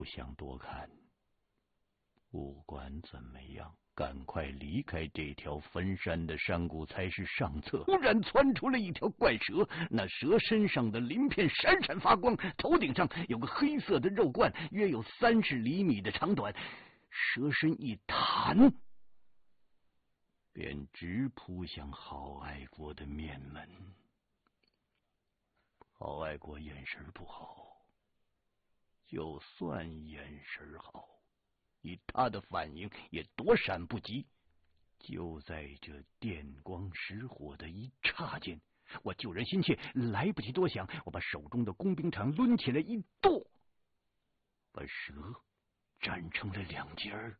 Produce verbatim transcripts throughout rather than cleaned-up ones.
不想多看。不管怎么样，赶快离开这条坟山的山谷才是上策。突然窜出了一条怪蛇，那蛇身上的鳞片闪闪发光，头顶上有个黑色的肉冠，约有三十厘米的长短。蛇身一弹，便直扑向郝爱国的面门。郝爱国眼神不好，就算眼神好，以他的反应也躲闪不及。就在这电光石火的一刹间，我救人心切，来不及多想，我把手中的工兵长抡起来一剁，把蛇斩成了两截儿。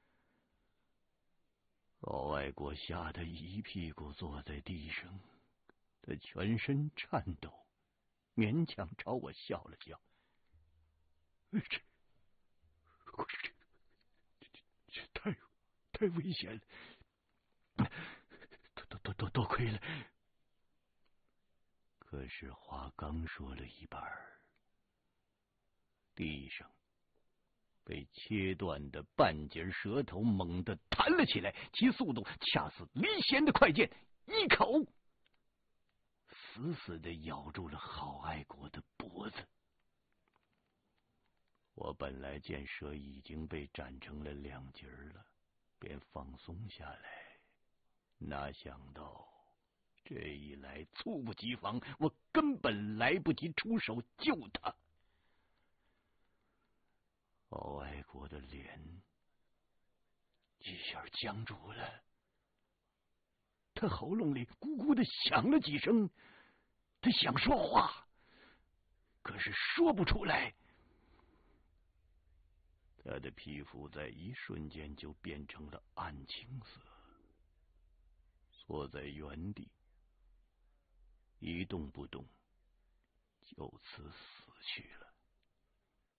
郝爱国吓得一屁股坐在地上，他全身颤抖，勉强朝我笑了笑。这，我这，这这太太危险了，多多多多多亏了。可是话刚说了一半，地上被切断的半截舌头猛地弹了起来，其速度恰似离弦的快箭，一口死死地咬住了郝爱国的脖子。我本来见蛇已经被斩成了两截了，便放松下来，哪想到这一来猝不及防，我根本来不及出手救他。郝爱国的脸一下僵住了，他喉咙里咕咕的响了几声，他想说话，可是说不出来。他的皮肤在一瞬间就变成了暗青色，坐在原地一动不动，就此死去了。